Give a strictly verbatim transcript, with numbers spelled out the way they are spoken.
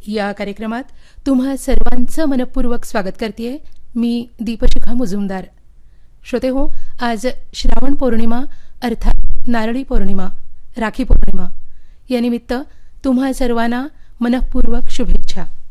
या कार्यक्रमात तुम्हा सर्वांचं मनपूर्वक स्वागत करते मी दीपशिखा मुजुमदार. श्रोते हो, आज श्रावण पौर्णिमा अर्थात नारळी पौर्णिमा, राखी पौर्णिमा या निमित्त तुम्हा सर्वांना मनपूर्वक शुभेच्छा.